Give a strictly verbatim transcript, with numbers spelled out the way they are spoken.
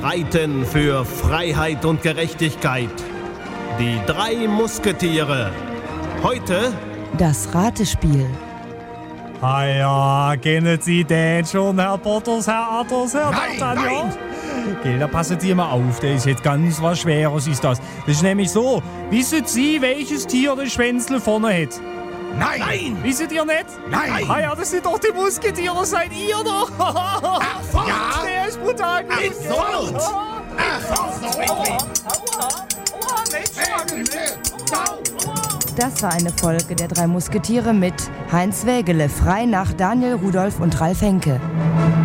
reiten für Freiheit und Gerechtigkeit. Die drei Musketiere. Heute das Ratespiel. Ah ja, kennen Sie den schon, Herr Potters, Herr Athos, Herr Nein, D'Artagnan? nein. Gell, da passen Sie mal auf, das ist jetzt ganz was Schweres, ist das. Das ist nämlich so, wissen Sie, welches Tier den Schwänzel vorne hat? Nein! Nein! Wisst ihr nicht? Nein! Ah ja, das sind doch die Musketiere, seid ihr doch! Ach, fort! Ja, der ist brutal! Ach, fort! Ach, fort! Das war eine Folge der drei Musketiere mit Heinz Wägele, frei nach Daniel Rudolph und Ralf Henke.